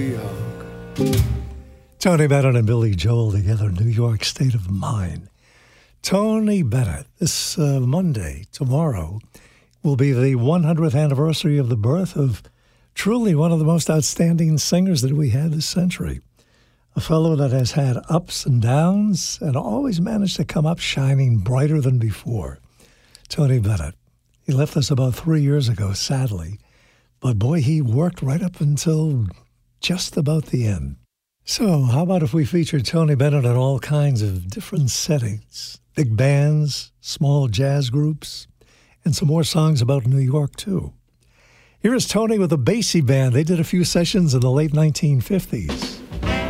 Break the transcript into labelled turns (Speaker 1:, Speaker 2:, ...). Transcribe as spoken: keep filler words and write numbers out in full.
Speaker 1: Tony Bennett and Billy Joel together, New York State of Mind. Tony Bennett, this uh, Monday, tomorrow, will be the one hundredth anniversary of the birth of truly one of the most outstanding singers that we had this century. A fellow that has had ups and downs and always managed to come up shining brighter than before. Tony Bennett. He left us about three years ago, sadly. But boy, he worked right up until just about the end. So how about if we feature Tony Bennett in all kinds of different settings? Big bands, small jazz groups, and some more songs about New York, too. Here is Tony with a Basie Band. They did a few sessions in the late nineteen fifties.